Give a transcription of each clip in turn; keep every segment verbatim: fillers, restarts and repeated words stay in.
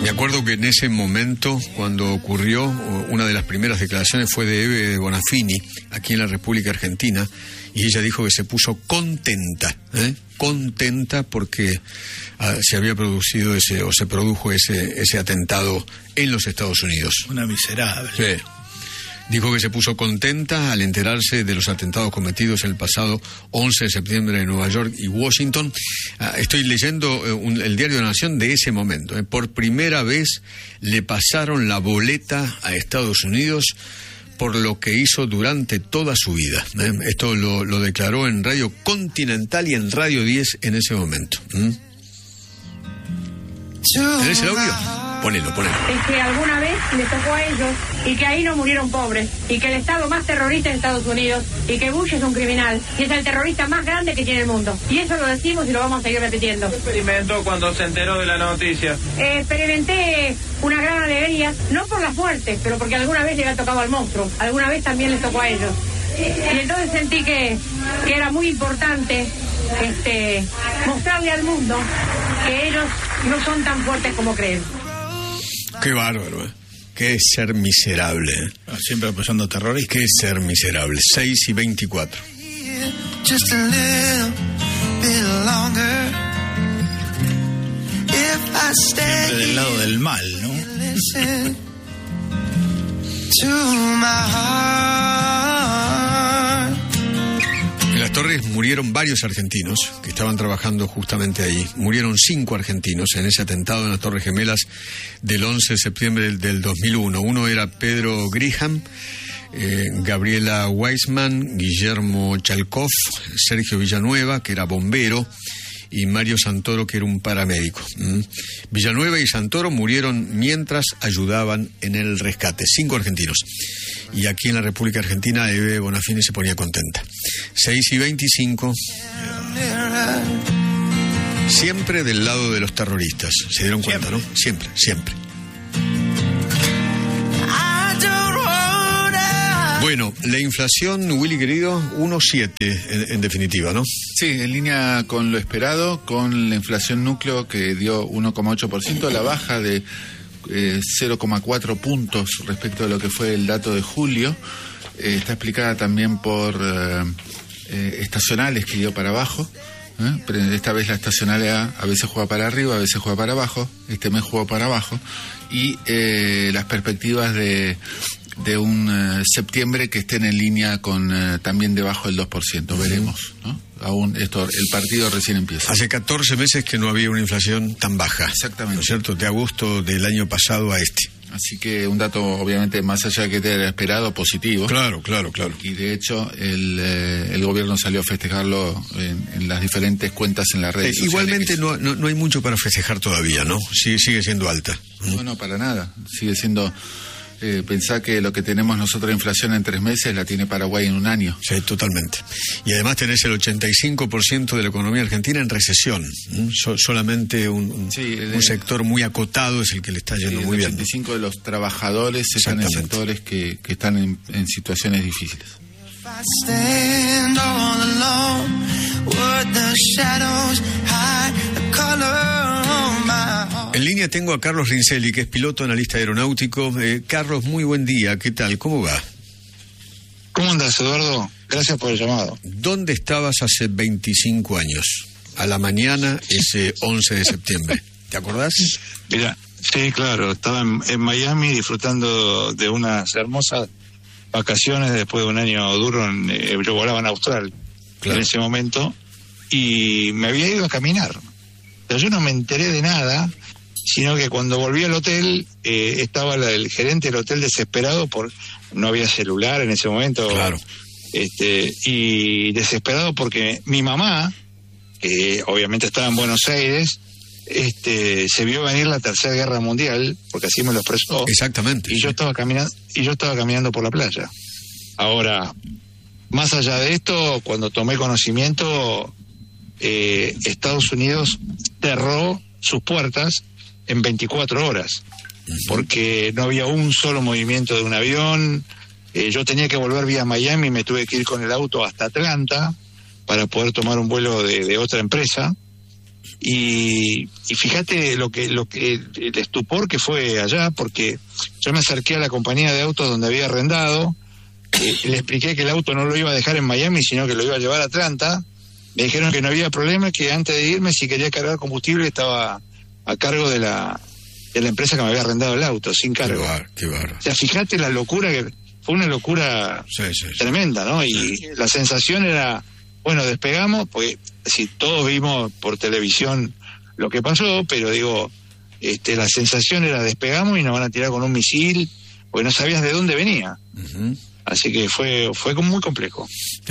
Me acuerdo que en ese momento, cuando ocurrió, una de las primeras declaraciones fue de Eve Bonafini, aquí en la República Argentina, y ella dijo que se puso contenta, ¿eh? contenta porque ah, se había producido ese, o se produjo ese, ese atentado en los Estados Unidos. Una miserable. Sí. Dijo que se puso contenta al enterarse de los atentados cometidos el pasado once de septiembre en Nueva York y Washington. Ah, estoy leyendo eh, un, el diario de la Nación de ese momento. Eh. Por primera vez le pasaron la boleta a Estados Unidos por lo que hizo durante toda su vida. ¿eh? Esto lo, lo declaró en Radio Continental y en Radio diez en ese momento. ¿Mm? ¿Tenés el audio? Ponelo, ponelo. Es que alguna vez le tocó a ellos y que ahí no murieron pobres y que el estado más terrorista es Estados Unidos y que Bush es un criminal y es el terrorista más grande que tiene el mundo. Y eso lo decimos y lo vamos a seguir repitiendo. ¿Qué experimentó cuando se enteró de la noticia? Eh, experimenté una gran alegría, no por las muertes, pero porque alguna vez le había tocado al monstruo, alguna vez también les tocó a ellos. Y entonces sentí que, que era muy importante este, mostrarle al mundo que ellos no son tan fuertes como creen. Qué bárbaro, ¿eh? Qué ser miserable, ¿eh? Siempre apoyando terroristas. Qué ser miserable. seis y veinticuatro. Siempre del lado del mal, ¿no? En las Torres murieron varios argentinos que estaban trabajando justamente ahí. Murieron cinco argentinos en ese atentado en las Torres Gemelas del once de septiembre del, del dos mil uno. Uno era Pedro Griham, eh, Gabriela Weisman, Guillermo Chalkov, Sergio Villanueva, que era bombero, y Mario Santoro, que era un paramédico. ¿Mm? Villanueva y Santoro murieron mientras ayudaban en el rescate. Cinco argentinos. Y aquí en la República Argentina, Eve Bonafini se ponía contenta. seis y veinticinco. Siempre del lado de los terroristas. ¿Se dieron cuenta, no? Siempre, siempre. Bueno, la inflación, Willy querido, uno coma siete en, en definitiva, ¿no? Sí, en línea con lo esperado, con la inflación núcleo que dio uno coma ocho por ciento, la baja de eh, cero coma cuatro puntos respecto a lo que fue el dato de julio. Eh, está explicada también por eh, eh, estacionales que dio para abajo. ¿eh? Pero esta vez la estacionalidad a veces juega para arriba, a veces juega para abajo. Este mes jugó para abajo. Y eh, las perspectivas de... de un uh, septiembre que estén en línea con uh, también debajo del dos por ciento, uh-huh. Veremos, ¿no? Aún esto, el partido recién empieza. Hace catorce meses que no había una inflación tan baja. Exactamente. ¿No es cierto? De agosto del año pasado a este. Así que un dato, obviamente, más allá de que te era esperado, positivo. Claro, claro, claro. Y de hecho, el, eh, el gobierno salió a festejarlo en, en las diferentes cuentas en las redes eh, sociales. Igualmente no, no, no hay mucho para festejar todavía, ¿no? Sigue, sigue siendo alta. No, no, para nada. Sigue siendo... Eh, pensá que lo que tenemos nosotros de inflación en tres meses la tiene Paraguay en un año. Sí, totalmente. Y además tenés el ochenta y cinco por ciento de la economía argentina en recesión. ¿Mm? So, solamente un, un, sí, de, un sector muy acotado es el que le está yendo sí, muy bien. El ochenta y cinco por ciento de los trabajadores están en sectores que, que están en, en situaciones difíciles. En línea tengo a Carlos Rincelli, que es piloto analista aeronáutico. Eh, Carlos, muy buen día. ¿Qué tal? ¿Cómo va? ¿Cómo andas, Eduardo? Gracias por el llamado. ¿Dónde estabas hace veinticinco años? A la mañana, ese once de septiembre. ¿Te acordás? Mira, sí, claro. Estaba en, en Miami disfrutando de unas hermosas vacaciones después de un año duro. En, eh, yo volaba en Austral claro. en ese momento y me había ido a caminar. Pero yo no me enteré de nada, sino que cuando volví al hotel eh, estaba la, el gerente del hotel desesperado por no había celular en ese momento. Claro. Este, y desesperado porque mi mamá, que obviamente estaba en Buenos Aires, este, se vio venir la Tercera Guerra Mundial, porque así me lo expresó. Exactamente. Y sí. yo estaba caminando, y yo estaba caminando por la playa. Ahora, más allá de esto, cuando tomé conocimiento, eh, Estados Unidos cerró sus puertas en veinticuatro horas, uh-huh. porque no había un solo movimiento de un avión. Eh, yo tenía que volver vía Miami, me tuve que ir con el auto hasta Atlanta para poder tomar un vuelo de, de otra empresa. Y, y fíjate lo que lo que el estupor que fue allá, porque yo me acerqué a la compañía de autos donde había arrendado, eh, le expliqué que el auto no lo iba a dejar en Miami, sino que lo iba a llevar a Atlanta. Me dijeron que no había problema, que antes de irme, si quería cargar combustible, estaba a cargo de la de la empresa que me había arrendado el auto, sin cargo. Qué bar, qué bar. O sea, fíjate la locura, que fue una locura sí, sí, sí. tremenda, ¿no? Y sí. La sensación era, bueno, despegamos, porque si todos vimos por televisión lo que pasó, pero digo, este, la sensación era despegamos y nos van a tirar con un misil, porque no sabías de dónde venía. Uh-huh. Así que fue fue muy complejo.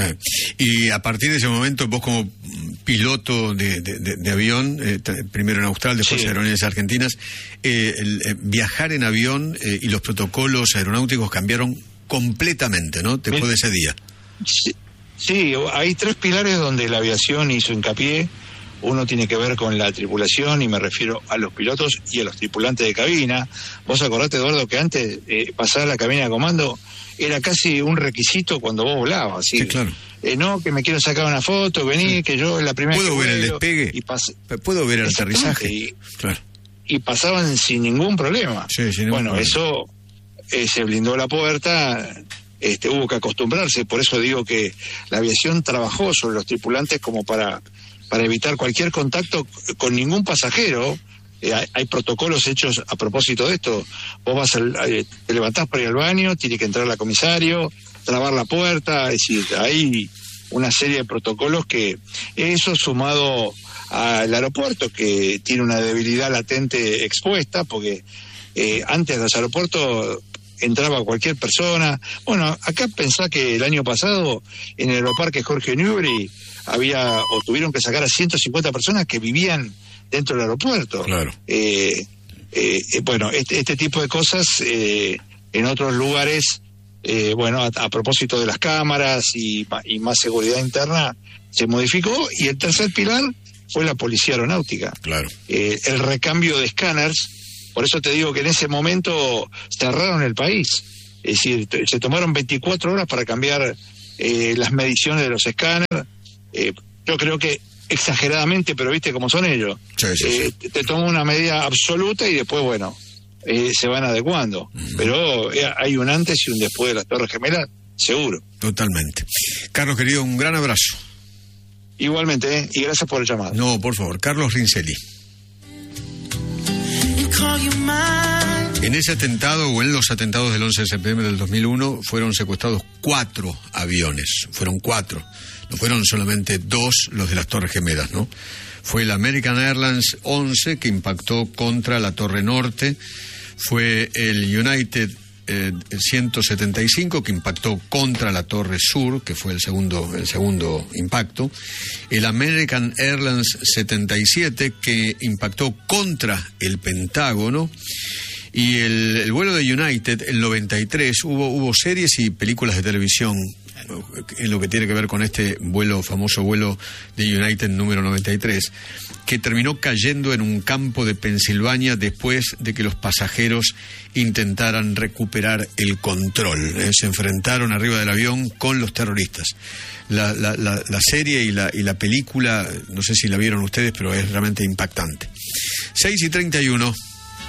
Y a partir de ese momento, vos como piloto de, de, de, de avión, eh, primero en Austral, después sí. Aerolíneas Argentinas, eh, el, eh, viajar en avión eh, y los protocolos aeronáuticos cambiaron completamente, ¿no? Después de ese día. Sí. Sí, hay tres pilares donde la aviación hizo hincapié. Uno tiene que ver con la tripulación, y me refiero a los pilotos y a los tripulantes de cabina. Vos acordate, Eduardo, que antes eh, pasar la cabina de comando era casi un requisito cuando vos volabas. ¿Sí? Sí, claro. Eh, no, que me quiero sacar una foto, vení, sí. que yo en la primera... ¿Puedo ver el despegue? Y pas... ¿Puedo ver el aterrizaje? Y, claro. y pasaban sin ningún problema. Sí, sin ningún bueno, problema. eso eh, se blindó la puerta... Este, hubo que acostumbrarse, por eso digo que la aviación trabajó sobre los tripulantes como para, para evitar cualquier contacto con ningún pasajero. Eh, hay, hay protocolos hechos a propósito de esto. Vos vas al, eh, te levantás para ir al baño, tiene que entrar la comisario, trabar la puerta, es decir, hay una serie de protocolos que eso sumado al aeropuerto, que tiene una debilidad latente expuesta, porque eh, antes de los aeropuertos entraba cualquier persona. Bueno, acá pensá que el año pasado en el aeroparque Jorge Newbery había, o tuvieron que sacar a ciento cincuenta personas que vivían dentro del aeropuerto. Claro. Eh, eh, bueno, este, este tipo de cosas eh, en otros lugares, eh, bueno, a, a propósito de las cámaras y, y más seguridad interna, se modificó. Y el tercer pilar fue la policía aeronáutica. Claro. Eh, el recambio de escáneres. Por eso te digo que en ese momento cerraron el país. Es decir, t- se tomaron veinticuatro horas para cambiar eh, las mediciones de los escáneres. Eh, yo creo que exageradamente, pero viste cómo son ellos. Sí, sí, eh, sí. Te toman una medida absoluta y después, bueno, eh, se van adecuando. Uh-huh. Pero eh, hay un antes y un después de las Torres Gemelas, seguro. Totalmente. Carlos, querido, un gran abrazo. Igualmente, ¿eh? Y gracias por el llamado. No, por favor. Carlos Rincelli. En ese atentado, o en los atentados del once de septiembre del dos mil uno, fueron secuestrados cuatro aviones. Fueron cuatro. No fueron solamente dos los de las Torres Gemelas, ¿no? Fue el American Airlines once, que impactó contra la Torre Norte. Fue el United eh, ciento setenta y cinco, que impactó contra la Torre Sur, que fue el segundo, el segundo impacto. El American Airlines setenta y siete, que impactó contra el Pentágono. Y el, el vuelo de United, el noventa y tres, hubo, hubo series y películas de televisión en lo que tiene que ver con este vuelo, famoso vuelo de United número noventa y tres, que terminó cayendo en un campo de Pensilvania después de que los pasajeros intentaran recuperar el control. Eh, se enfrentaron arriba del avión con los terroristas. La, la, la, la serie y la, y la película, no sé si la vieron ustedes, pero es realmente impactante. seis y treinta y uno.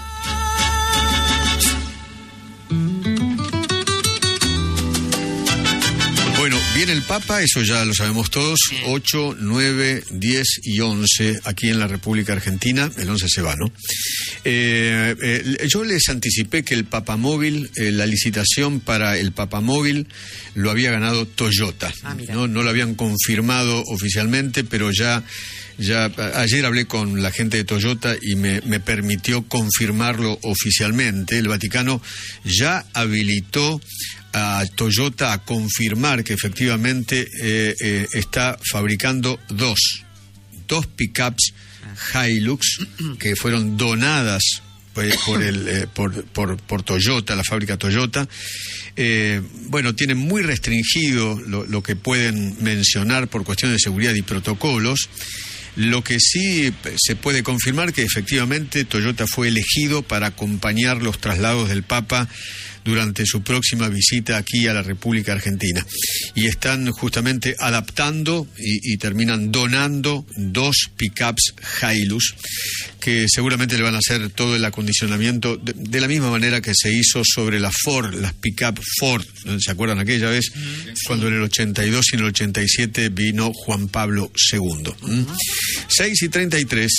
Viene el Papa, eso ya lo sabemos todos, ocho, nueve, diez y once aquí en la República Argentina. El once se va, ¿no? Eh, eh, yo les anticipé que el Papamóvil, eh, la licitación para el Papamóvil lo había ganado Toyota. Ah, ¿no? No lo habían confirmado oficialmente, pero ya... Ya ayer hablé con la gente de Toyota y me, me permitió confirmarlo oficialmente. El Vaticano ya habilitó a Toyota a confirmar que efectivamente eh, eh, está fabricando dos, dos pickups Hilux que fueron donadas pues, por, el, eh, por, por, por Toyota, la fábrica Toyota. Eh, bueno, tienen muy restringido lo, lo que pueden mencionar por cuestiones de seguridad y protocolos. Lo que sí se puede confirmar que efectivamente Toyota fue elegido para acompañar los traslados del Papa durante su próxima visita aquí a la República Argentina. Y están justamente adaptando y, y terminan donando dos pickups Hilux que seguramente le van a hacer todo el acondicionamiento de, de la misma manera que se hizo sobre las Ford, las pickup Ford. ¿Se acuerdan aquella vez? Sí. Cuando en el ochenta y dos y en el ochenta y siete vino Juan Pablo segundo. ¿Mm? seis y treinta y tres.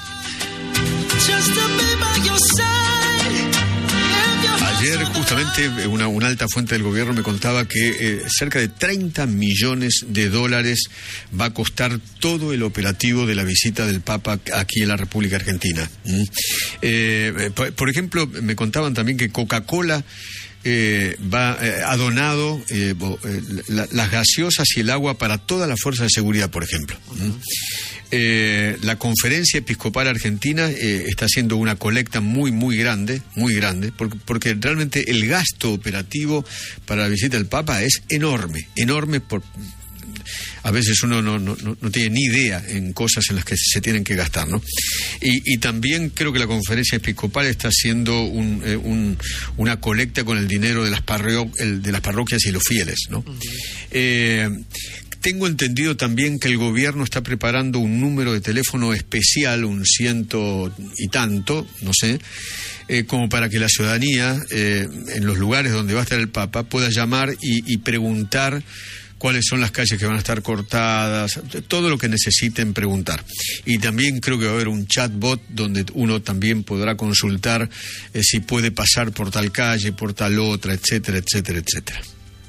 Ayer justamente una, una alta fuente del gobierno me contaba que eh, cerca de treinta millones de dólares va a costar todo el operativo de la visita del Papa aquí en la República Argentina. ¿Mm? Eh, por, por ejemplo, me contaban también que Coca-Cola Eh, va, eh, ha donado eh, eh, la, las gaseosas y el agua para toda la fuerza de seguridad, por ejemplo. Uh-huh. eh, la Conferencia Episcopal Argentina eh, está haciendo una colecta muy, muy grande, muy grande, porque, porque realmente el gasto operativo para la visita del Papa es enorme, enorme por... A veces uno no, no, no tiene ni idea en cosas en las que se tienen que gastar, ¿no? Y, y también creo que la Conferencia Episcopal está haciendo un, eh, un, una colecta con el dinero de las, parro el, de las parroquias y los fieles, ¿no? Uh-huh. eh, tengo entendido también que el gobierno está preparando un número de teléfono especial, un ciento y tanto, no sé, eh, como para que la ciudadanía, eh, en los lugares donde va a estar el Papa, pueda llamar y, y preguntar cuáles son las calles que van a estar cortadas, todo lo que necesiten preguntar. Y también creo que va a haber un chatbot donde uno también podrá consultar eh, si puede pasar por tal calle, por tal otra, etcétera, etcétera, etcétera.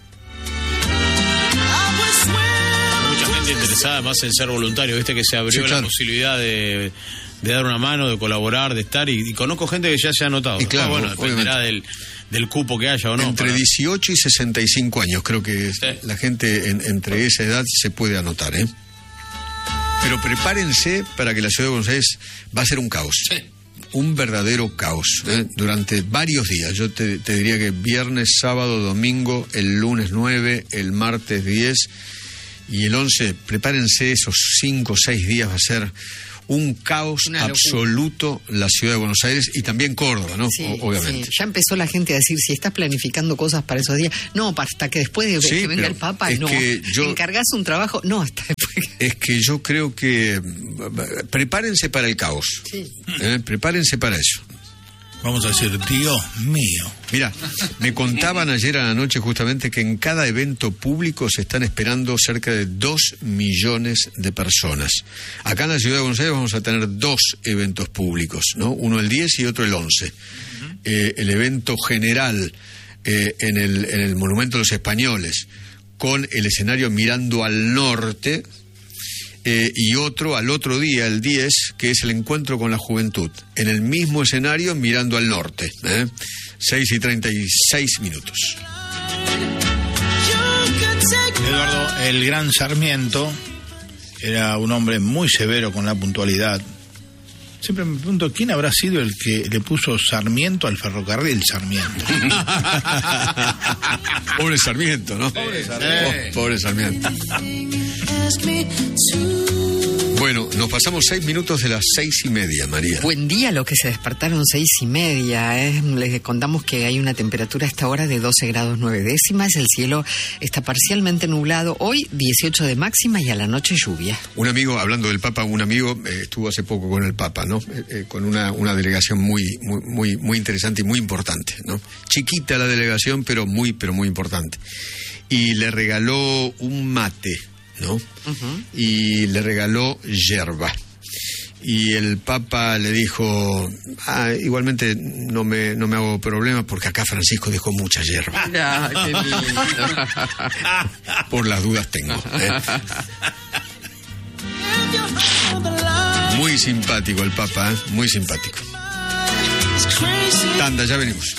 Mucha gente interesada más en ser voluntario, viste que se abrió sí, claro. la posibilidad de, de dar una mano, de colaborar, de estar, y, y conozco gente que ya se ha anotado. Y claro, bueno, dependerá del... del cupo que haya o no. Entre para... dieciocho y sesenta y cinco años, creo que sí. La gente en, entre esa edad se puede anotar, ¿eh? Pero prepárense para que la ciudad de Buenos Aires va a ser un caos. Sí. Un verdadero caos, ¿eh? Durante varios días. Yo te, te diría que viernes, sábado, domingo, el lunes nueve, el martes diez y el once. Prepárense, esos cinco o seis días va a ser un caos absoluto la ciudad de Buenos Aires y también Córdoba, ¿no? Sí, o, obviamente. Sí. Ya empezó la gente a decir, si estás planificando cosas para esos días, no, hasta que después de sí, que venga el Papa, no. Yo, ¿encargás un trabajo? No, hasta después. Es que yo creo que prepárense para el caos. Sí. ¿Eh? Prepárense para eso. Vamos a decir, Dios mío. Mira, me contaban ayer a la noche justamente que en cada evento público se están esperando cerca de dos millones de personas. Acá en la ciudad de Buenos Aires vamos a tener dos eventos públicos, ¿no? Uno el diez y otro el once. Uh-huh. Eh, el evento general eh, en, el, en el Monumento de los Españoles, con el escenario mirando al norte. Eh, y otro al otro día, el diez, que es el encuentro con la juventud, en el mismo escenario mirando al norte, ¿eh? seis y treinta y seis minutos. Eduardo, el gran Sarmiento era un hombre muy severo con la puntualidad. Siempre me pregunto, ¿quién habrá sido el que le puso Sarmiento al ferrocarril Sarmiento? Pobre Sarmiento, ¿no? Pobre Sarmiento. Oh, pobre Sarmiento. Bueno, nos pasamos seis minutos de las seis y media, María. Buen día, los que se despertaron seis y media. ¿eh? Les contamos que hay una temperatura a esta hora de doce grados nueve décimas. El cielo está parcialmente nublado. Hoy dieciocho de máxima y a la noche lluvia. Un amigo, hablando del Papa, un amigo eh, estuvo hace poco con el Papa, ¿no? Eh, eh, con una, una delegación muy, muy, muy, muy interesante y muy importante, ¿no? Chiquita la delegación, pero muy, pero muy importante. Y le regaló un mate, ¿no? Uh-huh. Y le regaló yerba. Y el Papa le dijo, ah, igualmente no me, no me hago problema porque acá Francisco dejó mucha yerba. Ah, qué lindo. Por las dudas tengo. ¿eh? Muy simpático el Papa, ¿eh? Muy simpático. Tanda, ya venimos.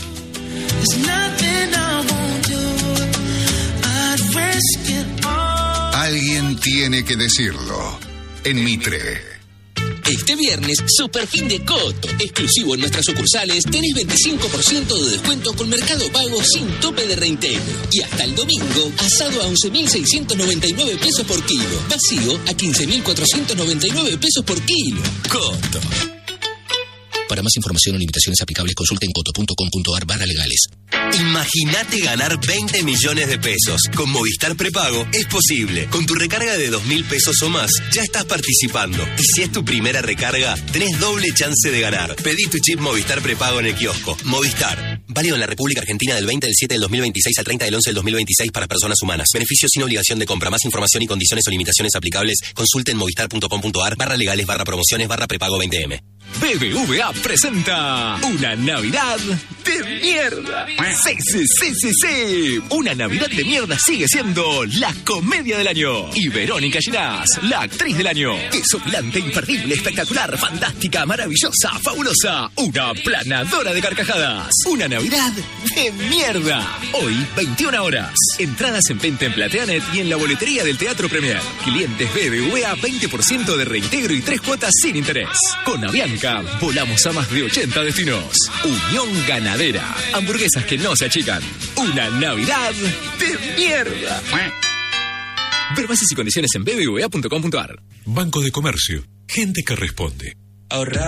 Alguien tiene que decirlo. En Mitre. Este viernes, super fin de Coto. Exclusivo en nuestras sucursales, tenés veinticinco por ciento de descuento con Mercado Pago sin tope de reintegro. Y hasta el domingo, asado a once mil seiscientos noventa y nueve pesos por kilo. Vacío a quince mil cuatrocientos noventa y nueve pesos por kilo. Coto. Para más información o limitaciones aplicables, consulten coto punto com punto ar barra legales. Imagínate ganar veinte millones de pesos. Con Movistar Prepago es posible. Con tu recarga de dos mil pesos o más, ya estás participando. Y si es tu primera recarga, tenés doble chance de ganar. Pedí tu chip Movistar Prepago en el kiosco. Movistar. Válido en la República Argentina del veinte del siete del dos mil veintiséis al treinta del once del dos mil veintiséis para personas humanas. Beneficios sin obligación de compra. Más información y condiciones o limitaciones aplicables. Consulte en movistar.com.ar barra legales barra promociones barra prepago veinte eme. B B V A presenta una Navidad de mierda. Sí, sí, sí, sí, sí. Una Navidad de mierda sigue siendo la comedia del año. Y Verónica Ginás, la actriz del año. Es opulante, imperdible, espectacular, fantástica, maravillosa, fabulosa. Una planadora de carcajadas. Una Navidad de mierda. Hoy, veintiuna horas. Entradas en venta en Plateanet y en la boletería del Teatro Premier. Clientes B B V A, veinte por ciento de reintegro y tres cuotas sin interés. Con Avianca volamos a más de ochenta destinos. Unión Ganadera. Hamburguesas que no se achican. Una Navidad de mierda. Ver bases y condiciones en b b v a punto com punto a r. Banco de Comercio. Gente que responde. Ahorrar.